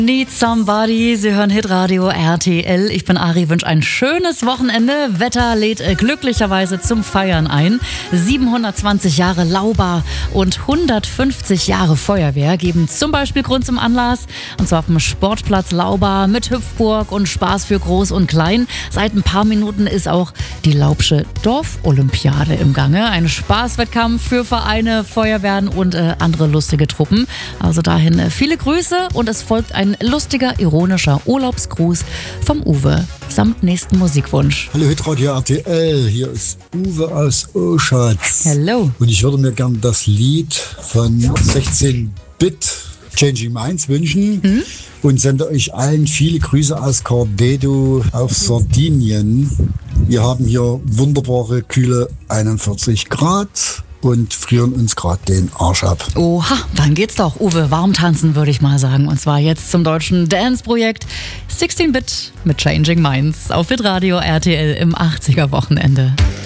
Need Somebody, Sie hören Hitradio RTL. Ich bin Ari, wünsche ein schönes Wochenende. Wetter lädt glücklicherweise zum Feiern ein. 720 Jahre Laubar und 150 Jahre Feuerwehr geben zum Beispiel Grund zum Anlass. Und zwar auf dem Sportplatz Laubar mit Hüpfburg und Spaß für Groß und Klein. Seit ein paar Minuten ist auch die Laubsche Dorfolympiade im Gange. Ein Spaßwettkampf für Vereine, Feuerwehren und andere lustige Truppen. Also dahin viele Grüße und es folgt ein lustiger, ironischer Urlaubsgruß vom Uwe samt nächsten Musikwunsch. Hallo Hitradio RTL, hier ist Uwe aus Oschatz. Hello. Und ich würde mir gerne das Lied von 16-Bit Changing Minds wünschen und sende euch allen viele Grüße aus Cardedo auf Sardinien. Wir haben hier wunderbare, kühle 41 Grad. Und frieren uns gerade den Arsch ab. Oha, dann geht's doch, Uwe, warm tanzen, würde ich mal sagen. Und zwar jetzt zum deutschen Dance-Projekt 16-Bit mit Changing Minds auf Hitradio RTL im 80er Wochenende.